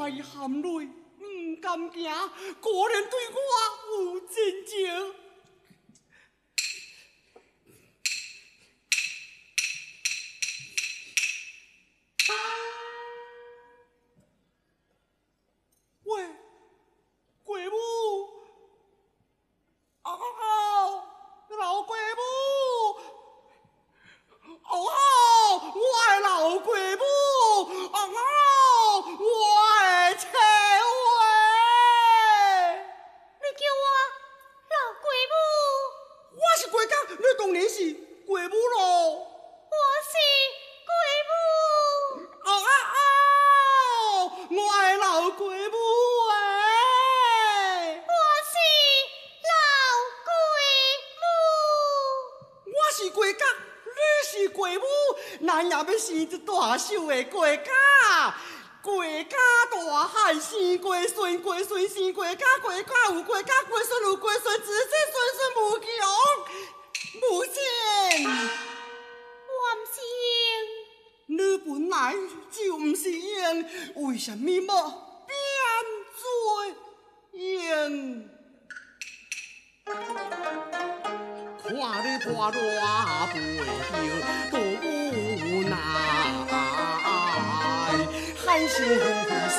泪含泪，不敢行，果然对我有真情。喂，贵母，老贵母，我的老贵母，我的妻儿。 你叫我老贵母， 我是贵公，你当然是贵母咯。 我是贵母。 我的老贵母诶！ 我是老贵母。 我是贵公，你是贵母，咱也要生一大寿的贵家。贵家大汉生贵孙，贵孙生贵家，贵家有贵家，贵孙有贵孙，子子孙孙无穷无尽。 我唔是英， 你本来就唔是英，为什么要变做英？看你破烂背后多无奈，喊声呼呼。